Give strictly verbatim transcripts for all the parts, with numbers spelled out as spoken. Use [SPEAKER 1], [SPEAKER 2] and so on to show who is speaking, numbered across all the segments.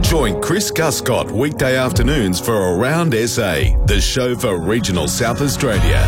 [SPEAKER 1] Join Chris Guscott weekday afternoons for Around S A, the show for regional South Australia.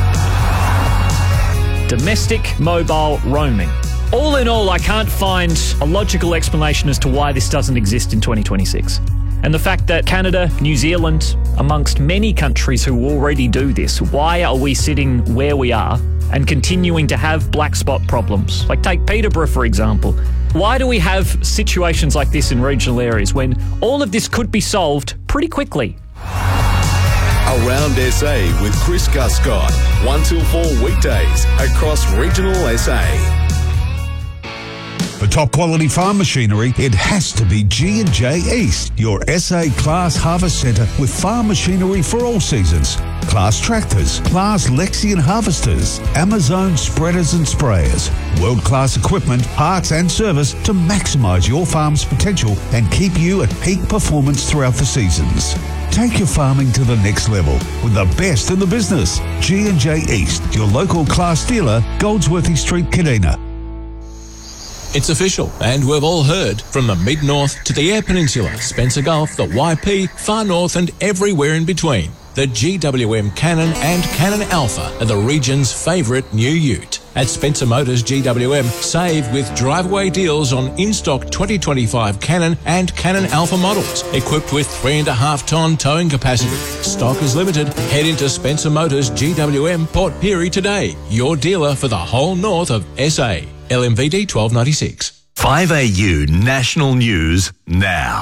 [SPEAKER 2] Domestic mobile roaming. All in all, I can't find a logical explanation as to why this doesn't exist in twenty twenty-six. And the fact that Canada, New Zealand, amongst many countries who already do this, why are we sitting where we are and continuing to have black spot problems? Like take Peterborough, for example. Why do we have situations like this in regional areas when all of this could be solved pretty quickly?
[SPEAKER 1] Around S A with Chris Guscott, one till four weekdays across regional S A.
[SPEAKER 3] For top quality farm machinery, it has to be G and J East, your S A Class Harvest Centre with farm machinery for all seasons. Class tractors, Class Lexion harvesters, Amazon spreaders and sprayers. World-class equipment, parts and service to maximise your farm's potential and keep you at peak performance throughout the seasons. Take your farming to the next level with the best in the business. G and J East, your local Class dealer, Goldsworthy Street, Kadina.
[SPEAKER 4] It's official, and we've all heard. From the Mid-North to the Eyre Peninsula, Spencer Gulf, the Y P, Far North and everywhere in between. The G W M Cannon and Cannon Alpha are the region's favourite new ute. At Spencer Motors G W M, save with drive-away deals on in-stock twenty twenty-five Cannon and Cannon Alpha models, equipped with three and a half tonne towing capacity. Stock is limited. Head into Spencer Motors G W M Port Pirie today, your dealer for the whole north of S A. L M V D twelve ninety-six.
[SPEAKER 5] five A U National News now.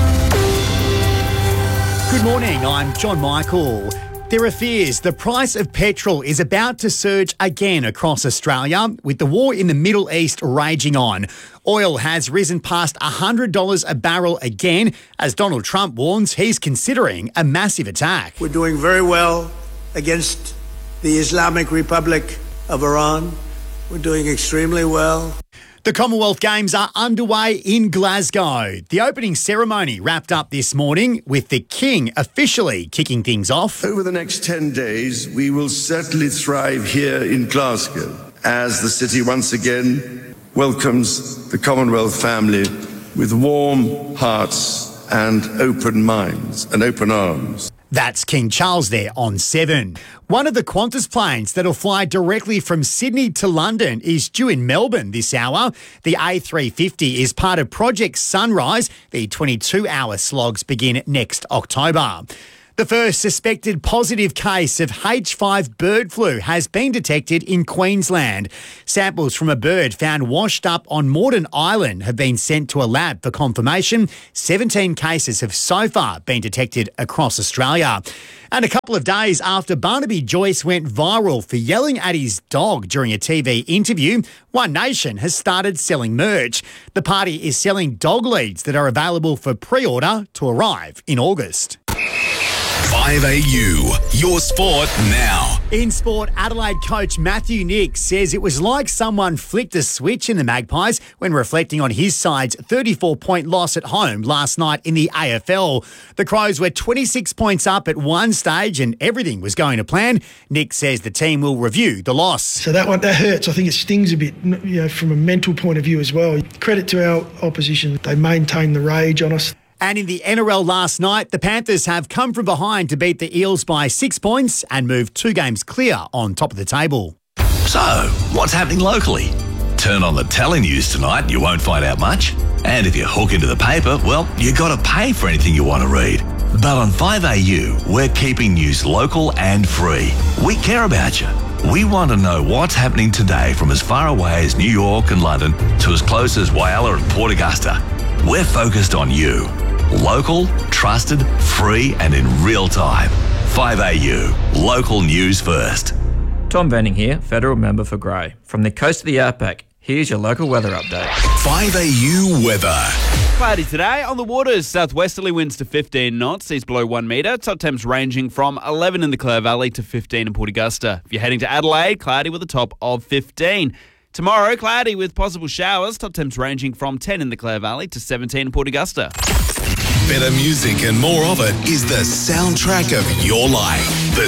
[SPEAKER 6] Good morning, I'm John Michael. There are fears the price of petrol is about to surge again across Australia, with the war in the Middle East raging on. Oil has risen past one hundred dollars a barrel again, as Donald Trump warns he's considering a massive attack.
[SPEAKER 7] We're doing very well against the Islamic Republic of Iran. We're doing extremely well.
[SPEAKER 6] The Commonwealth Games are underway in Glasgow. The opening ceremony wrapped up this morning with the King officially kicking things off.
[SPEAKER 8] Over the next ten days, we will certainly thrive here in Glasgow as the city once again welcomes the Commonwealth family with warm hearts and open minds and open arms.
[SPEAKER 6] That's King Charles there on seven. One of the Qantas planes that'll fly directly from Sydney to London is due in Melbourne this hour. The A three fifty is part of Project Sunrise. The twenty-two hour slogs begin next October. The first suspected positive case of H five bird flu has been detected in Queensland. Samples from a bird found washed up on Moreton Island have been sent to a lab for confirmation. seventeen cases have so far been detected across Australia. And a couple of days after Barnaby Joyce went viral for yelling at his dog during a T V interview, One Nation has started selling merch. The party is selling dog leads that are available for pre-order to arrive in August.
[SPEAKER 1] five A U, your sport now.
[SPEAKER 6] In sport, Adelaide coach Matthew Nick says it was like someone flicked a switch in the Magpies when reflecting on his side's thirty-four point loss at home last night in the A F L. The Crows were twenty-six points up at one stage and everything was going to plan. Nick says the team will review the loss.
[SPEAKER 9] So that one, that hurts. I think it stings a bit, you know, from a mental point of view as well. Credit to our opposition. They maintained the rage on us.
[SPEAKER 6] And in the N R L last night, the Panthers have come from behind to beat the Eels by six points and move two games clear on top of the table.
[SPEAKER 5] So, what's happening locally? Turn on the telenews tonight and you won't find out much. And if you hook into the paper, well, you got to pay for anything you want to read. But on five A U, we're keeping news local and free. We care about you. We want to know what's happening today from as far away as New York and London to as close as Whyalla and Port Augusta. We're focused on you. Local, trusted, free and in real time. five A U, local news first.
[SPEAKER 10] Tom Venning here, Federal Member for Grey. From the coast of the Outback, here's your local weather update.
[SPEAKER 1] five A U weather.
[SPEAKER 11] Cloudy today on the waters. Southwesterly winds to fifteen knots, seas below one metre. Top temps ranging from eleven in the Clare Valley to fifteen in Port Augusta. If you're heading to Adelaide, cloudy with a top of fifteen. Tomorrow, cloudy with possible showers. Top temps ranging from ten in the Clare Valley to seventeen in Port Augusta.
[SPEAKER 1] Better music and more of it is the soundtrack of your life. The